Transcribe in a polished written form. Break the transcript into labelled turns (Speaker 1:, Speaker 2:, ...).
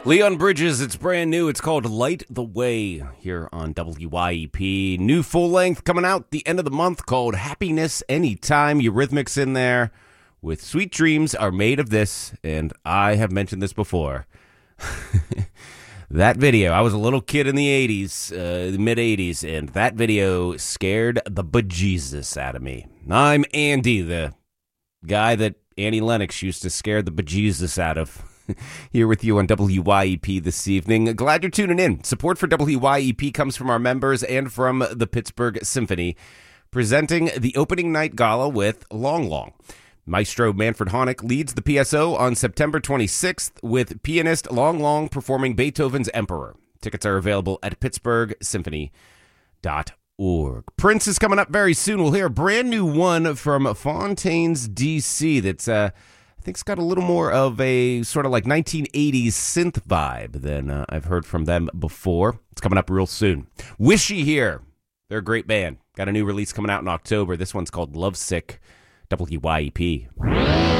Speaker 1: Leon Bridges, it's brand new. It's called Light the Way here on WYEP. New full length coming out the end of the month called Happiness Anytime. Eurythmics in there with Sweet Dreams Are Made of This. And I have mentioned this before. That video, I was a little kid in the 80s, the mid-80s, and that video scared the bejesus out of me. I'm Andy, the guy that Annie Lennox used to scare the bejesus out of. Here with you on WYEP this evening. Glad you're tuning in. Support for WYEP comes from our members and from the Pittsburgh Symphony, presenting the opening night gala with Long Long. Maestro Manfred Honeck leads the PSO on September 26th with pianist Long Long performing Beethoven's Emperor. Tickets are available at pittsburghsymphony.org. Prince is coming up very soon. We'll hear a brand new one from Fontaines DC that's I think it's got a little more of a sort of like 1980s synth vibe than I've heard from them before. It's coming up real soon. Wishy here. They're a great band. Got a new release coming out in October. This one's called Lovesick. WYEP.